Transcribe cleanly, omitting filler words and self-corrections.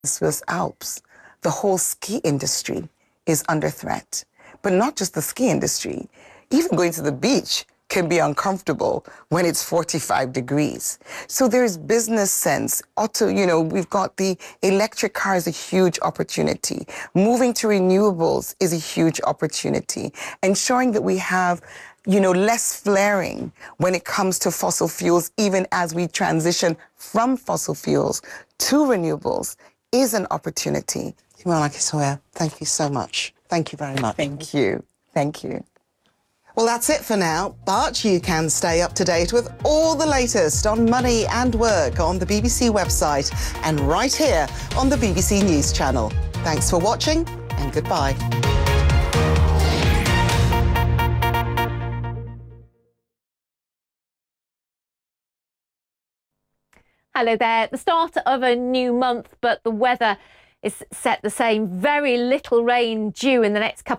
Swiss Alps, the whole ski industry is under threat. But not just the ski industry. Even going to the beach can be uncomfortable when it's 45 degrees. So there's business sense. We've got the electric car is a huge opportunity. Moving to renewables is a huge opportunity. Ensuring that we have less flaring when it comes to fossil fuels, even as we transition from fossil fuels to renewables, is an opportunity. Imola Kisoya, thank you so much. Thank you very much. Thank you. Thank you. Well, that's it for now, but you can stay up to date with all the latest on money and work on the BBC website and right here on the BBC News Channel. Thanks for watching and goodbye. Hello there. The start of a new month, but the weather is set the same. Very little rain due in the next couple